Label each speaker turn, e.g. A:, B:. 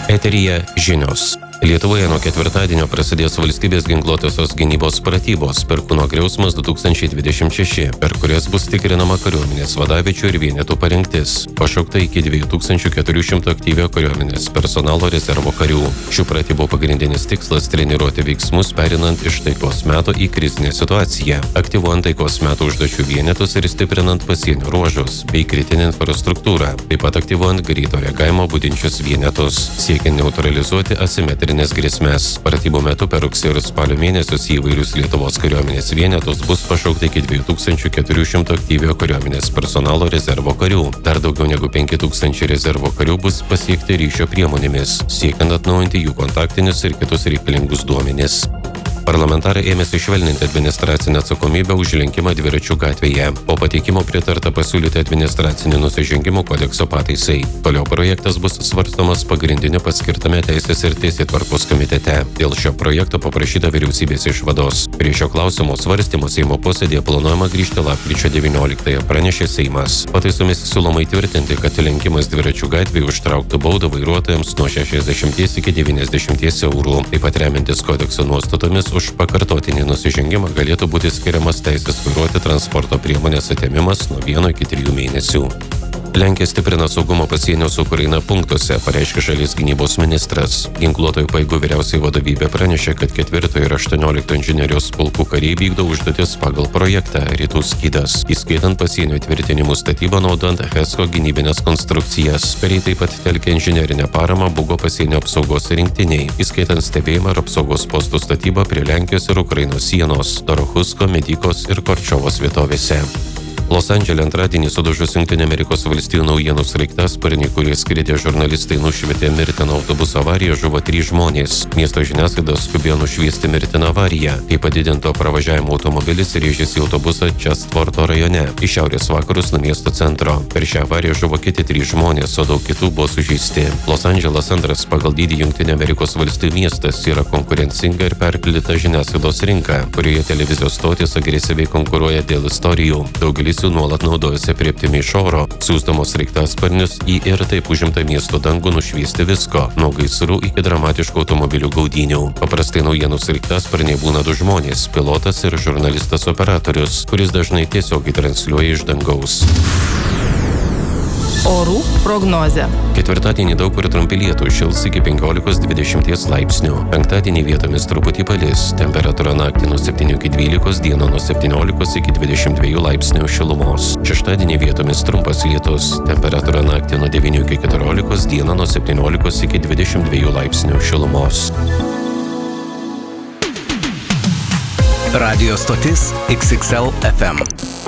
A: Eteryje žinios. Lietuvoje nuo ketvirtadienio prasidės valstybės ginkluotosios gynybos pratybos Perkūno griausmas 2026, per kurias bus tikrinama kariuomenės vadaviečių ir vienetų parengtis. Pašaukta iki 2400 aktyvio kariuomenės personalo rezervo karių. Šių pratybų pagrindinis tikslas – treniruoti veiksmus perinant iš taikos meto į krizinę situaciją, aktyvuojant taikos metų užduočių vienetus ir stiprinant pasienio ruožus bei kritinę infrastruktūrą, taip pat aktyvuojant greito reagavimo budinčius vienetus, siekiant neutralizuoti asimetrinės grėsmės. Pratybų metu per rugsėjo ir spalio mėnesius į įvairius Lietuvos kariuomenės vienetus bus pašaukta iki 2400 aktyvio kariuomenės personalo rezervo karių. Dar daugiau negu 5000 rezervo karių bus pasiekti ryšio priemonėmis, siekiant atnaujinti jų kontaktinius ir kitus reikalingus duomenis. Parlamentarai ėmėsi švelninti administracinę atsakomybę už lenkimą dviračių gatvėje. Po pateikimo pritarta pasiūlyti administracinių nusižengimų kodekso pataisai. Toliau projektas bus svarstomas pagrindiniu paskirtame Teisės ir Teisėtvarkos komitete. Dėl šio projekto paprašyta vyriausybės išvados. Prie šio klausimo svarstymo Seimo posėdėje planuojama grįžti lapkričio 19-ąją, pranešė Seimas. Pataisomis siūloma įtvirtinti, kad lenkimas dviračių gatvėje užtrauktų baudą vairuotojams nuo 60 iki 90 eurų. Taip pat remiantis kodekso nuostatomis už pakartotinį nusižengimą galėtų būti skiriamas teisės vairuoti transporto priemonės atėmimas nuo 1 iki 3 mėnesių. Lenkija stiprina saugumo pasienio su Ukraina punktuose, pareiškė šalies gynybos ministras. Ginkluotojų pajėgų vyriausioji vadovybė pranešė, kad 4 ir 18 inžinerijos pulkų kariai vykdo užduotis pagal projektą Rytų skydas, įskaitant pasienio tvirtinimų statybą naudojant HESCO gynybinės konstrukcijas. Kariai taip pat telkia inžinerinę paramą Bugo pasienio apsaugos rinktiniai, įskaitant stebėjimą ir apsaugos postų statybą prie Lenkijos ir Ukrainos sienos, Dorohusko, Medykos ir Korčiovos vietovėse. Los Andžele antradienį sudužus Jungtinių Amerikos valstijų naujienų sraigtasparnį, kurį skridė žurnalistai, nušvietė mirtiną autobuso avariją, žuvo 3 žmonės. Miesto žiniasklaida skubėjo nušviesti mirtiną avariją, kai padidinto pravažiavimo automobilis rėžėsi į autobusą Čestvorto rajone, į šiaurės vakarus nuo miesto centro. Per šią avariją žuvo kiti 3 žmonės, o daug kitų buvo sužeisti. Los Andželas antras pagal dydį Jungtinių Amerikos valstijų miestas, yra konkurencinga ir perpildyta žiniasklaidos rinka, kurioje televizijos stotys agresyviai konkuruoja dėl istorijų. Daugelis jų nuolat naudojasi aprėptimi iš oro, siųsdamos sraigtasparnius į ir taip užimtą miesto dangų nušviesti visko, nuo gaisrų iki dramatiškų automobilių gaudynių. Paprastai naujienų sraigtasparniai būna 2 žmonės – pilotas ir žurnalistas operatorius, kuris dažnai tiesiogiai transliuoja iš dangaus.
B: Orų prognozė.
A: Ketvirtadienį daug kur trumpi lietūs, šils iki 15–20 laipsnių. Penktadienį vietomis truputį palis, temperatūra naktį nuo 7 iki 12, dieną nuo 17 iki 22 laipsnių šilumos. Šeštadienį vietomis trumpas lietus, temperatūra naktį nuo 9 iki 14, dieną nuo 17 iki 22 laipsnių šilumos.
C: Radio stotis XXL FM.